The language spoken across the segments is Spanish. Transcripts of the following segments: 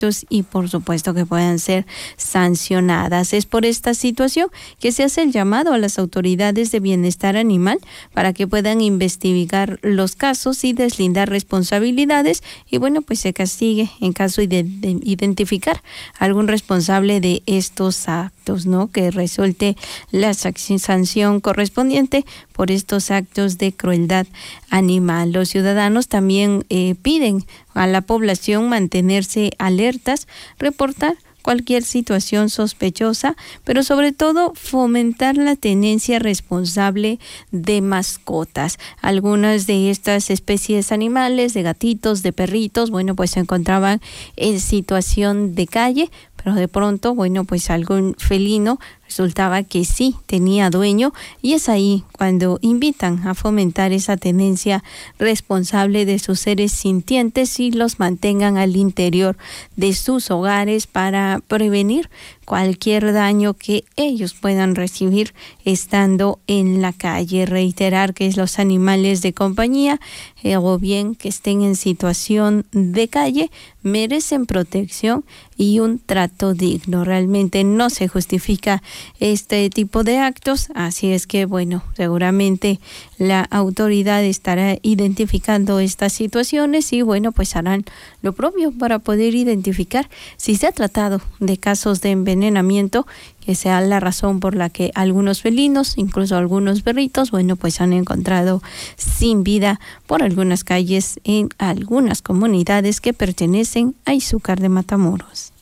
y por supuesto que puedan ser sancionadas. Es por esta situación que se hace el llamado a las autoridades de bienestar animal para que puedan investigar los casos y deslindar responsabilidades y bueno, pues se castigue en caso de identificar algún responsable de estos actos, ¿no? Que resulte la sanción correspondiente por estos actos de crueldad animal. Los ciudadanos también piden a la población mantenerse alertas, reportar cualquier situación sospechosa, pero sobre todo fomentar la tenencia responsable de mascotas. Algunas de estas especies animales, de gatitos, de perritos, bueno, pues se encontraban en situación de calle, pero de pronto, bueno, pues algún felino resultaba que sí tenía dueño y es ahí cuando invitan a fomentar esa tenencia responsable de sus seres sintientes y los mantengan al interior de sus hogares para prevenir cualquier daño que ellos puedan recibir estando en la calle. Reiterar que los animales de compañía o bien que estén en situación de calle merecen protección y un trato digno. Realmente no se justifica este tipo de actos, así es que bueno, seguramente la autoridad estará identificando estas situaciones y bueno, pues harán lo propio para poder identificar si se ha tratado de casos de envenenamiento, que sea la razón por la que algunos felinos, incluso algunos perritos, bueno, pues han encontrado sin vida por algunas calles en algunas comunidades que pertenecen a Izúcar de Matamoros.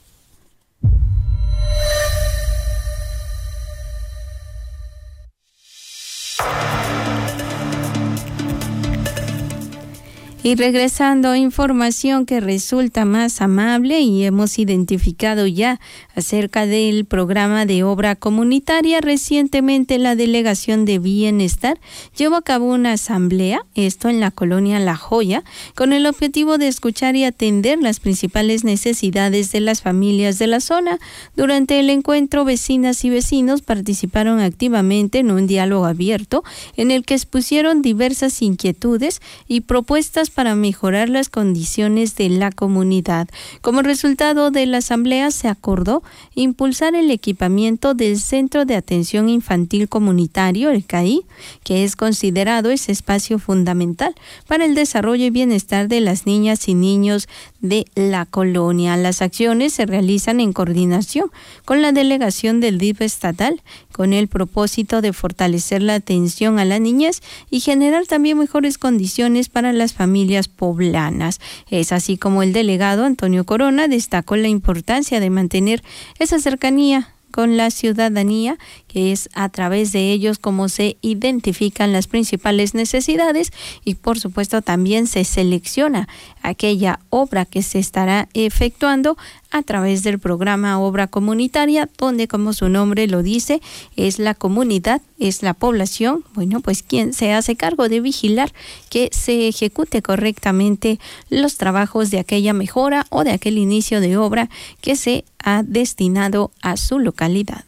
Y regresando a información que resulta más amable y hemos identificado ya acerca del programa de obra comunitaria, recientemente la Delegación de Bienestar llevó a cabo una asamblea, esto en la colonia La Joya, con el objetivo de escuchar y atender las principales necesidades de las familias de la zona. Durante el encuentro, vecinas y vecinos participaron activamente en un diálogo abierto en el que expusieron diversas inquietudes y propuestas para mejorar las condiciones de la comunidad. Como resultado de la asamblea se acordó impulsar el equipamiento del Centro de Atención Infantil Comunitario, el CAI, que es considerado ese espacio fundamental para el desarrollo y bienestar de las niñas y niños de la colonia. Las acciones se realizan en coordinación con la delegación del DIF estatal, con el propósito de fortalecer la atención a la niñez y generar también mejores condiciones para las familias poblanas. Es así como el delegado Antonio Corona destacó la importancia de mantener esa cercanía con la ciudadanía, que es a través de ellos como se identifican las principales necesidades y por supuesto también se selecciona aquella obra que se estará efectuando a través del programa Obra Comunitaria, donde como su nombre lo dice, es la comunidad, es la población, bueno, pues quien se hace cargo de vigilar que se ejecute correctamente los trabajos de aquella mejora o de aquel inicio de obra que se ha destinado a su localidad.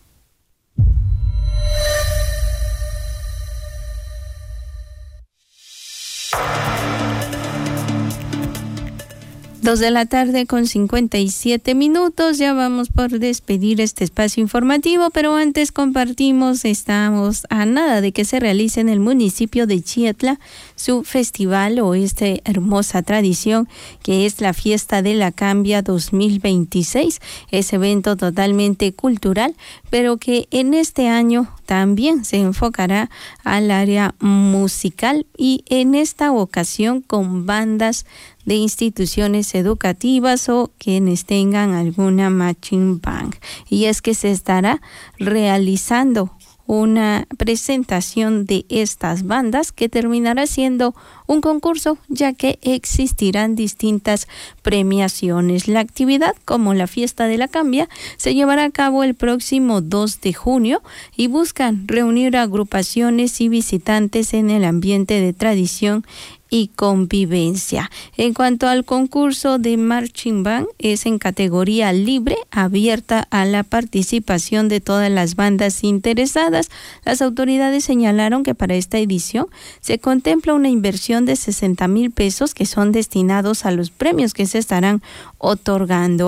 Dos de la tarde con 57 minutos, ya vamos por despedir este espacio informativo, pero antes compartimos, estamos a nada de que se realice en el municipio de Chietla su festival o esta hermosa tradición que es la Fiesta de la Cambia 2026, ese evento totalmente cultural, pero que en este año también se enfocará al área musical y en esta ocasión con bandas de instituciones educativas o quienes tengan alguna marching band. Y es que se estará realizando una presentación de estas bandas que terminará siendo un concurso, ya que existirán distintas premiaciones. La actividad, como la Fiesta de la Cambia, se llevará a cabo el próximo 2 de junio y buscan reunir agrupaciones y visitantes en el ambiente de tradición y convivencia. En cuanto al concurso de Marching Band, es en categoría libre, abierta a la participación de todas las bandas interesadas. Las autoridades señalaron que para esta edición se contempla una inversión de 60,000 pesos que son destinados a los premios que se estarán otorgando.